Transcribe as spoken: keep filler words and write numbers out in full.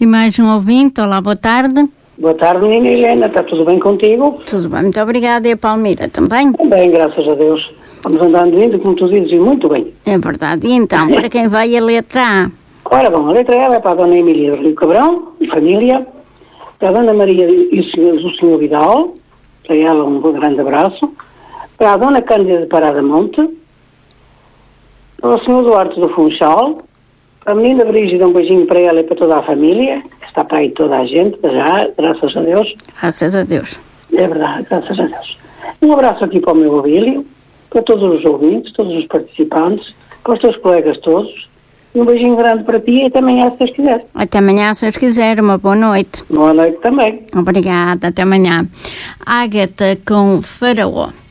E mais um ouvinte, olá, boa tarde. Boa tarde, menina Helena, está tudo bem contigo? Tudo bem, muito obrigada. E a Palmira também? Também, graças a Deus. Vamos andando indo, como tu dizes, e muito bem. É verdade. E então, para quem vai a letra A? Ora bom, a letra A é para a Dona Emília do Rio Cabrão e família, para a Dona Maria e o senhor, o senhor Vidal, para ela um grande abraço, para a Dona Cândida de Parada Monte, para o senhor Duarte do Funchal, para a menina Brígida, um beijinho para ela e para toda a família, está para aí toda a gente, já, graças a Deus. Graças a Deus. É verdade, graças a Deus. Um abraço aqui para o meu Abílio, para todos os ouvintes, todos os participantes, para os teus colegas todos. E um beijinho grande para ti e até amanhã, se Deus quiser. Até amanhã, se Deus quiser. Uma boa noite. Boa noite também. Obrigada. Até amanhã. Ágata com Faraó.